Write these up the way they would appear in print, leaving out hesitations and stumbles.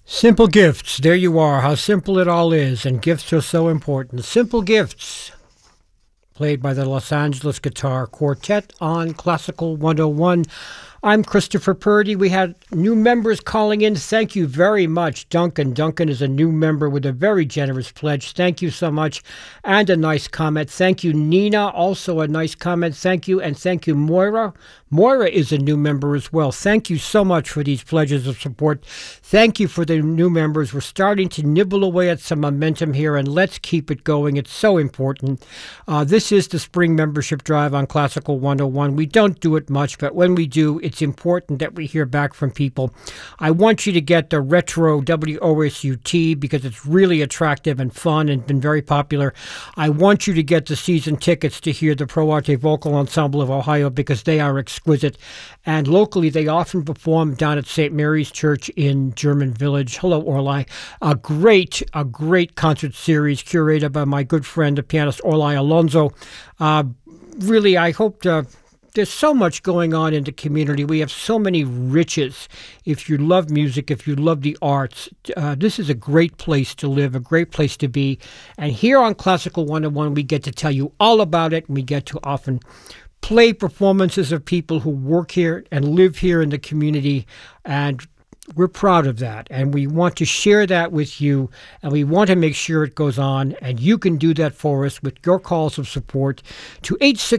Simple gifts. There you are. How simple it all is. And gifts are so important. Simple gifts. Played by the Los Angeles Guitar Quartet on Classical 101. I'm Christopher Purdy. We had new members calling in. Thank you very much, Duncan. Duncan is a new member with a very generous pledge. Thank you so much. And a nice comment. Thank you, Nina. Also a nice comment. Thank you. And thank you, Moira. Moira is a new member as well. Thank you so much for these pledges of support. Thank you for the new members. We're starting to nibble away at some momentum here, and let's keep it going. It's so important. This is the spring membership drive on Classical 101. We don't do it much, but when we do, it's important that we hear back from people. I want you to get the retro WOSUT because it's really attractive and fun and been very popular. I want you to get the season tickets to hear the Pro Arte Vocal Ensemble of Ohio because they are exquisite. And locally, they often perform down at St. Mary's Church in German Village. Hello, Orlai. A great concert series curated by my good friend, the pianist Orlai Alonso. Really, I hope there's so much going on in the community. We have so many riches. If you love music, if you love the arts, this is a great place to live, a great place to be. And here on Classical 101, we get to tell you all about it. And we get to often play performances of people who work here and live here in the community. And we're proud of that, and we want to share that with you, and we want to make sure it goes on, and you can do that for us with your calls of support to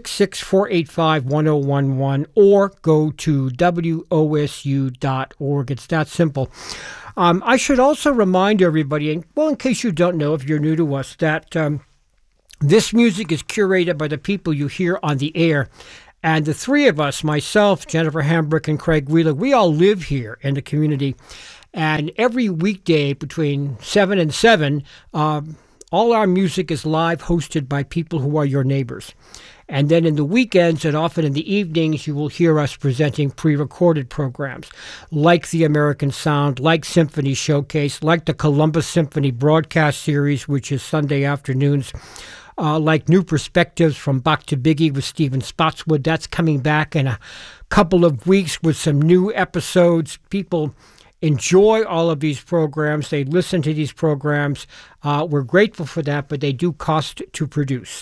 866-485-1011 or go to wosu.org. It's that simple. I should also remind everybody, and well, in case you don't know, if you're new to us, that this music is curated by the people you hear on the air. And the three of us, myself, Jennifer Hambrick, and Craig Wheeler, we all live here in the community. And every weekday between 7 and 7, all our music is live hosted by people who are your neighbors. And then in the weekends and often in the evenings, you will hear us presenting pre-recorded programs like the American Sound, like Symphony Showcase, like the Columbus Symphony broadcast series, which is Sunday afternoons. Like New Perspectives from Bach to Biggie with Stephen Spotswood. That's coming back in a couple of weeks with some new episodes. People enjoy all of these programs. They listen to these programs. We're grateful for that, but they do cost to produce.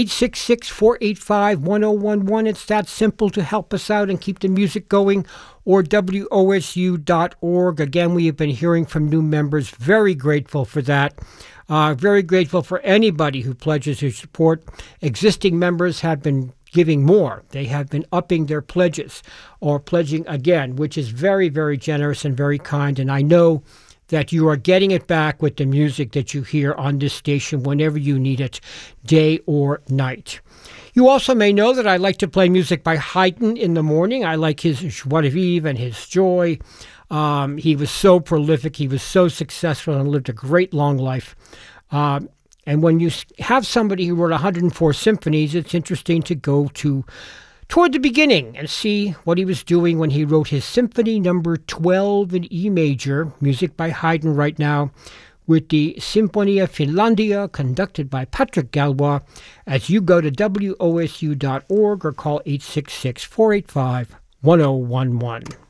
866-485-1011. It's that simple to help us out and keep the music going. Or WOSU.org. Again, we have been hearing from new members. Very grateful for that. Very grateful for anybody who pledges their support. Existing members have been giving more. They have been upping their pledges or pledging again, which is very, very generous and very kind. And I know that you are getting it back with the music that you hear on this station whenever you need it, day or night. You also may know that I like to play music by Haydn in the morning. I like his Joie de Vivre and his Joy. He was so prolific. He was so successful and lived a great long life. And when you have somebody who wrote 104 symphonies, it's interesting to go toward the beginning and see what he was doing when he wrote his Symphony number 12 in E major, music by Haydn right now, with the Sinfonia Finlandia conducted by Patrick Galois, as you go to wosu.org or call 866-485-1011.